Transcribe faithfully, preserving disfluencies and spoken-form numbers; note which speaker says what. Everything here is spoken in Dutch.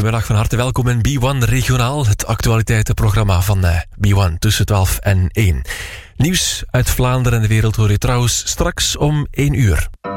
Speaker 1: Goedemiddag, van harte welkom in B one Regionaal, het actualiteitenprogramma van uh, B one tussen twaalf en één. Nieuws uit Vlaanderen en de wereld hoor je trouwens straks om één uur.